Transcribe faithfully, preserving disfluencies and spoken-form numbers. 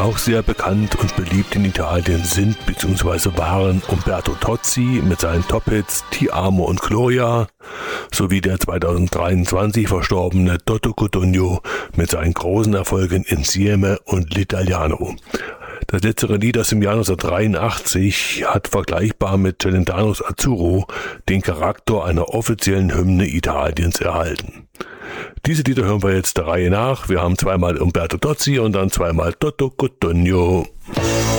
Auch sehr bekannt und beliebt in Italien sind bzw. waren Umberto Tozzi mit seinen Top-Hits Ti amo und Gloria sowie der zweitausenddreiundzwanzig verstorbene Toto Cutugno mit seinen großen Erfolgen Insieme und L'Italiano. Das letztere Lied aus dem Jahr neunzehnhundertdreiundachtzig hat vergleichbar mit Celentanos Azzurro den Charakter einer offiziellen Hymne Italiens erhalten. Diese Lieder hören wir jetzt der Reihe nach. Wir haben zweimal Umberto Tozzi und dann zweimal Toto Cutugno.